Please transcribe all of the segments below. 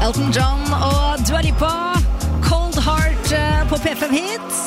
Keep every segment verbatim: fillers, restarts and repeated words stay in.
Elton John og Dua Lipa, Cold Heart på P fem Hits.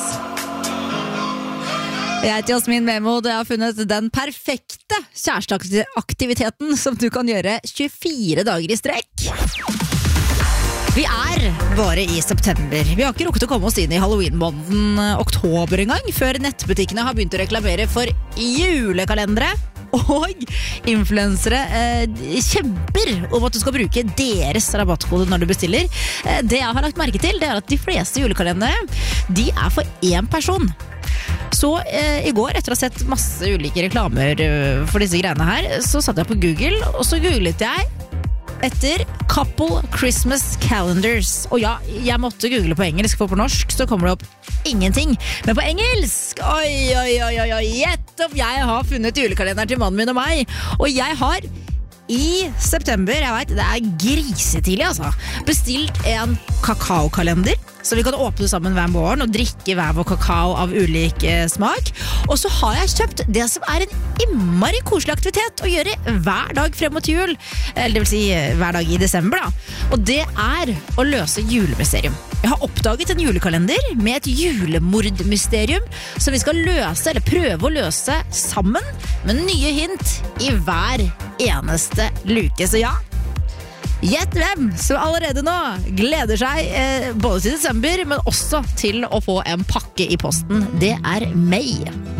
Jeg heter Jasmin Mehmood, og jeg har funnet den perfekte kjæresteaktiviteten som du kan gjøre tjuefire dager i strekk. Vi er bare i september. Vi har ikke rukket å komme oss inn i Halloween-måneden oktober en gang, før nettbutikkene har begynt å reklamere for julekalendere. Og influensere eh, kjemper om at du skal bruke deres rabattkode når du bestiller. Eh, det jeg har lagt merke til, det er at de fleste julekalendere, de er for én person. Så eh, i går, etter å ha sett masse ulike reklamer uh, for disse greiene her, så satt jeg på Google, og så googlet jeg etter Couple Christmas Calendars. Og ja, jeg måtte google på engelsk, for på norsk så kommer det opp ingenting. Men på engelsk, oi, oi, oi, oi, oi, gjett om jeg har funnet julekalenderen til mannen min og meg. Og jeg har i september, jeg vet, det er grisetidlig altså, bestilt en kakaokalender, så vi kan åpne sammen hver morgen og drikke hver vår kakao av ulik eh, smak. Og så har jeg kjøpt det som er en innmari koselig aktivitet å gjøre hver dag frem mot jul, eller det vil si hver dag i desember da. Og det er å løse julemysterium. Jeg har oppdaget en julekalender med et julemordmysterium som vi skal løse, eller prøve å løse sammen, med nye hint i hver eneste luke. Så ja, gjett hvem som allerede nå gleder seg eh, både til desember, men også til å få en pakke i posten. Det er meg.